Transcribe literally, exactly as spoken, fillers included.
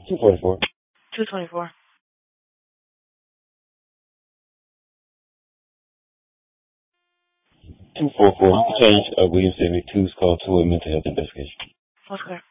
two forty-four. two twenty-four. two forty-four. You can change uh, William seventy-two's call to a mental health investigation. Okay.